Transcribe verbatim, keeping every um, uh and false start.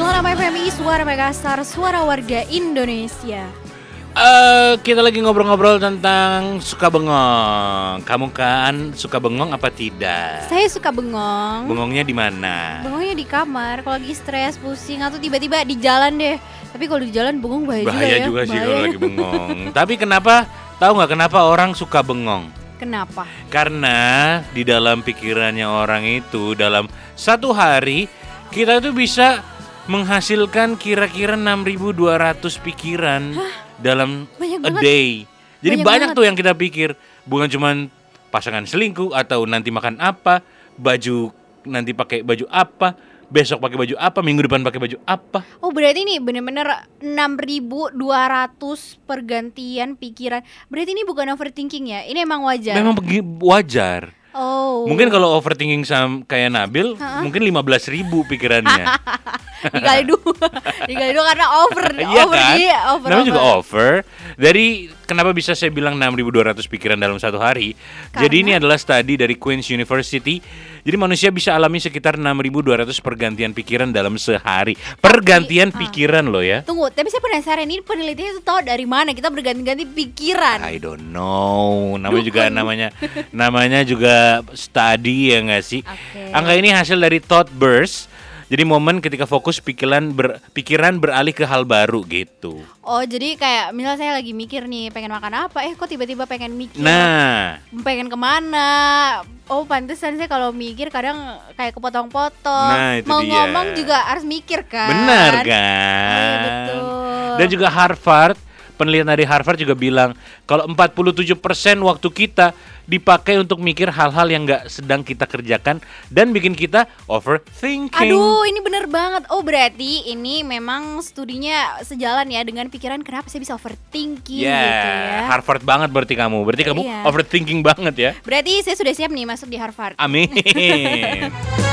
sembilan puluh enam F M I Suara Makassar, suara warga Indonesia. Uh, kita lagi ngobrol-ngobrol tentang suka bengong. Kamu kan suka bengong apa tidak? Saya suka bengong. Bengongnya di mana? Bengongnya di kamar, kalau lagi stres, pusing, atau tiba-tiba di jalan deh. Tapi kalau di jalan bengong bahaya, bahaya juga, juga ya. sih bahaya. kalau lagi bengong. Tapi kenapa? Tahu nggak kenapa orang suka bengong? Kenapa? Karena di dalam pikirannya orang itu dalam satu hari kita itu bisa menghasilkan kira-kira enam ribu dua ratus pikiran. Hah? Dalam banyak a banget. day. Jadi banyak, banyak banget. tuh yang kita pikir. Bukan cuman pasangan selingkuh atau nanti makan apa, baju nanti pakai baju apa, besok pakai baju apa, minggu depan pakai baju apa. Oh berarti ini bener-bener enam ribu dua ratus pergantian pikiran. Berarti ini bukan overthinking ya? Ini emang wajar? Memang wajar. Oh. Mungkin kalau overthinking sama kayak Nabil, uh-uh. mungkin lima belas ribu pikirannya. Dikali dua, dikali dua karena over, iya over kan? dia, over. Namanya over. juga over. Dari kenapa bisa saya bilang enam ribu dua ratus pikiran dalam satu hari? Karena? Jadi ini adalah studi dari Queen's University. Jadi manusia bisa alami sekitar enam ribu dua ratus pergantian pikiran dalam sehari. Pergantian tapi, pikiran uh, loh ya. Tunggu, tapi saya penasaran ini penelitiannya itu tahu dari mana kita berganti-ganti pikiran? I don't know. Namanya Duh, juga namanya namanya juga studi ya nggak sih? Okay. Angka ini hasil dari thought burst. Jadi momen ketika fokus pikiran ber, pikiran beralih ke hal baru gitu. Oh jadi kayak misal saya lagi mikir nih pengen makan apa, eh kok tiba-tiba pengen mikir. Nah, pengen kemana? Oh pantesan saya kalau mikir kadang kayak kepotong-potong. Nah, itu mau dia. ngomong juga harus mikir kan. Benar kan? Oh, iya, betul. Dan juga Harvard, penelitian dari Harvard juga bilang kalau empat puluh tujuh persen waktu kita dipakai untuk mikir hal-hal yang gak sedang kita kerjakan dan bikin kita overthinking. Aduh, ini bener banget. Oh, berarti ini memang studinya sejalan ya dengan pikiran kenapa saya bisa overthinking yeah, gitu ya. Harvard banget berarti kamu. Berarti kamu yeah. overthinking banget ya. Berarti saya sudah siap nih masuk di Harvard. Amin.